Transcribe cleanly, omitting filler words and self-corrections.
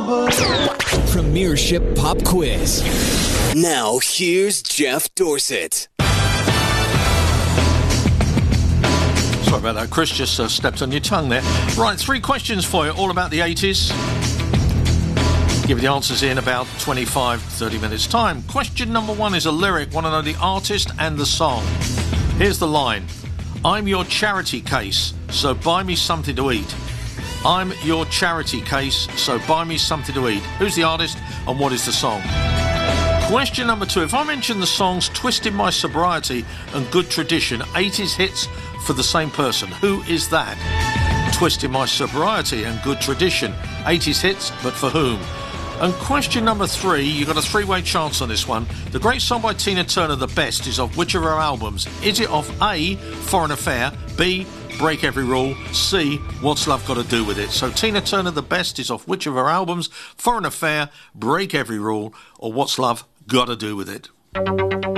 Premiership Pop Quiz. Now, here's Jeff Dorsett. Sorry about that, Chris. Just stepped on your tongue there. Right, 3 questions for you, all about the 80s. Give you the answers in about 25, 30 minutes' time. Question number 1 is a lyric. Want to know the artist and the song. Here's the line. I'm your charity case, so buy me something to eat. I'm your charity case, so buy me something to eat. Who's the artist and what is the song? Question number 2. If I mention the songs Twisted My Sobriety and Good Tradition, 80s hits for the same person, who is that? Twisted My Sobriety and Good Tradition, 80s hits, but for whom? And question number 3, you've got a 3-way chance on this one. The great song by Tina Turner, The Best, is off which of her albums? Is it off A, Foreign Affair, B, Break Every Rule, C, What's Love Got to Do With It? So Tina Turner, The Best, is off which of her albums? Foreign Affair, Break Every Rule, or What's Love Got to Do With It?